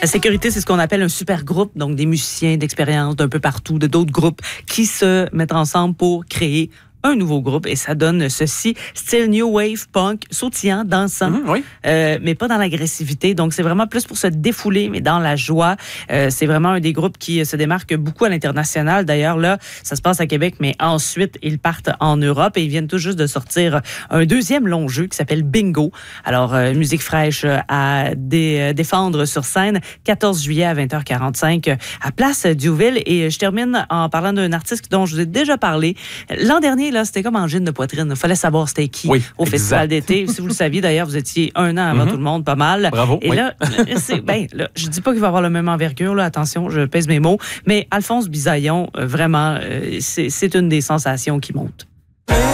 La sécurité, c'est ce qu'on appelle un super groupe, donc des musiciens d'expérience d'un peu partout, de d'autres groupes qui se mettent ensemble pour créer un nouveau groupe et ça donne ceci, style new wave punk, sautillant, dansant, mais pas dans l'agressivité. Donc c'est vraiment plus pour se défouler, mais dans la joie. C'est vraiment un des groupes qui se démarque beaucoup à l'international. D'ailleurs là, ça se passe à Québec, mais ensuite ils partent en Europe et ils viennent tout juste de sortir un deuxième long jeu qui s'appelle Bingo. Alors musique fraîche à défendre sur scène, 14 juillet à 20h45 à Place Diouville. Et je termine en parlant d'un artiste dont je vous ai déjà parlé. L'an dernier, là, c'était comme angine de poitrine. Il fallait savoir c'était qui au festival d'été. Si vous le saviez, d'ailleurs, vous étiez un an avant tout le monde, pas mal. Bravo. Et là, là, je dis pas qu'il va avoir la même envergure, là, attention, je pèse mes mots, mais Alphonse Bisaillon, vraiment, c'est une des sensations qui monte.